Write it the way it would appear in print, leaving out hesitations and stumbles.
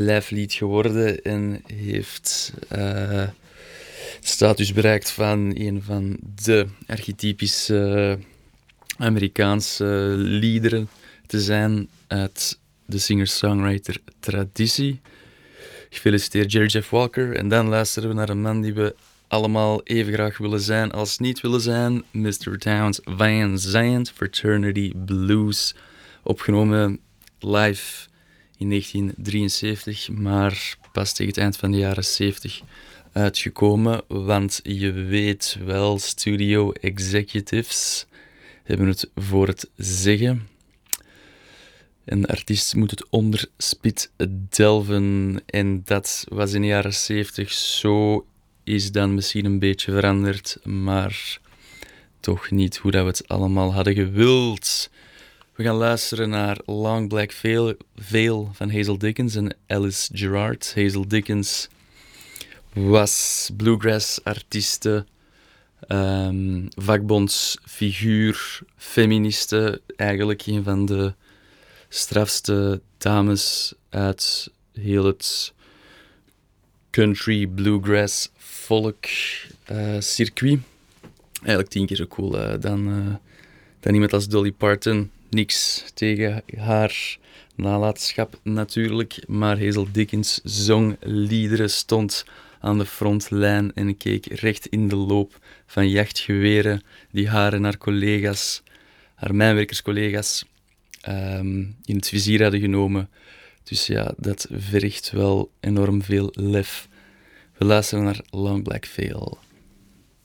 lijflied geworden en heeft status bereikt van een van de archetypische Amerikaanse liederen te zijn uit de singer-songwriter-traditie. Gefeliciteerd Jerry Jeff Walker. En dan luisteren we naar een man die we allemaal even graag willen zijn als niet willen zijn. Mr. Townes Van Zandt, Fraternity Blues. Opgenomen live in 1973, maar pas tegen het eind van de jaren 70 uitgekomen. Want je weet wel, studio executives hebben het voor het zeggen. En de artiest moet het onderspit delven. En dat was in de jaren 70 zo, is dan misschien een beetje veranderd, maar toch niet hoe dat we het allemaal hadden gewild. We gaan luisteren naar Long Black Veil van Hazel Dickens en Alice Gerrard. Hazel Dickens was bluegrass-artieste, vakbondsfiguur, feministe, eigenlijk een van de strafste dames uit heel het country, bluegrass, folk circuit. Eigenlijk 10 keer zo cool dan iemand als Dolly Parton. Niks tegen haar nalatenschap natuurlijk, maar Hazel Dickens zong liederen, stond aan de frontlijn en keek recht in de loop van jachtgeweren die haar en haar collega's, haar mijnwerkerscollega's, in het vizier hadden genomen. Dus ja, dat vergt wel enorm veel lef. We luisteren naar Long Black Veil.